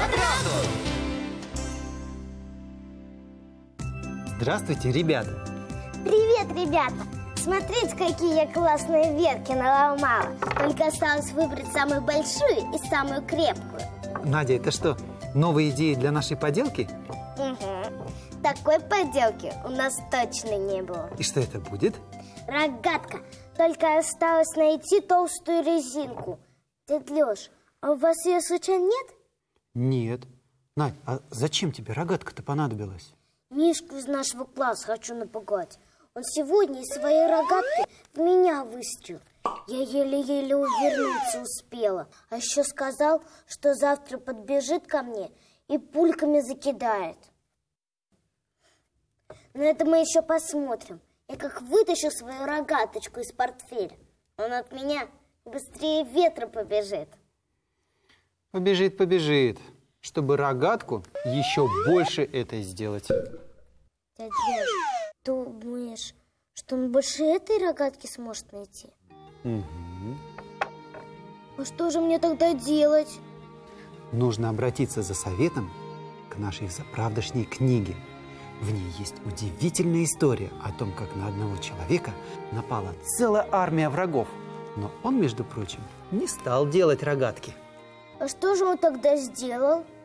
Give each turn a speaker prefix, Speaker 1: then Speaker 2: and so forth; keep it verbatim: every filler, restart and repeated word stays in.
Speaker 1: за правду!
Speaker 2: Здравствуйте, ребята!
Speaker 3: Привет, ребята! Смотрите, какие я классные ветки наломала. Только осталось выбрать самую большую и самую крепкую.
Speaker 2: Надя, это что, новые идеи для нашей поделки?
Speaker 3: Угу. Такой поделки у нас точно не было.
Speaker 2: И что это будет?
Speaker 3: Рогатка. Только осталось найти толстую резинку. Дядь Лёш, а у вас ее случайно нет?
Speaker 2: Нет. Надь, а зачем тебе рогатка-то понадобилась?
Speaker 3: Мишку из нашего класса хочу напугать. Он сегодня из своей рогатки в меня выстрелил. Я еле-еле увернуться успела. А еще сказал, что завтра подбежит ко мне и пульками закидает. Но это мы еще посмотрим. Я как вытащу свою рогаточку из портфеля, он от меня быстрее ветра побежит.
Speaker 2: Побежит, побежит, чтобы рогатку еще больше этой сделать.
Speaker 3: Дядя Лёш, думаешь, что он больше этой рогатки сможет найти?
Speaker 2: Угу.
Speaker 3: А что же мне тогда делать?
Speaker 2: Нужно обратиться за советом к нашей заправдошней книге. В ней есть удивительная история о том, как на одного человека напала целая армия врагов. Но он, между прочим, не стал делать рогатки.
Speaker 3: А что же он тогда сделал?